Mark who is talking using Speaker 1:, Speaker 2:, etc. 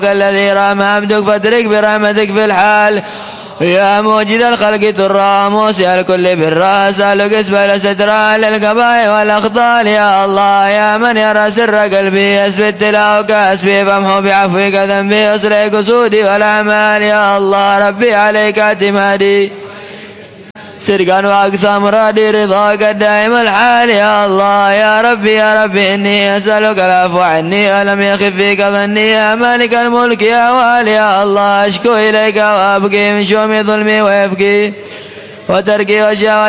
Speaker 1: الذي رحم عبدك فاترك برحمتك في الحال. يا موجد الخلق ترى موسى الكل بالراس أسألك اسبل سترى للقبائل والأخطال يا الله. يا من يرى سر قلبي أثبت تلاوك أسبي فامحو بعفوك ذنبي أسرع قصودي والأعمال يا الله. ربي عليك اعتمادي صدقا وأقصى مرادي رضاك الدائم الحال يا الله. يا ربي إني أسألك العفو عني ألم يخف فيك ظني يا مالك الملك يا والي يا الله. أشكو إليك وأبكي من شوم ظلمي ويبكي وتركي وشهوتي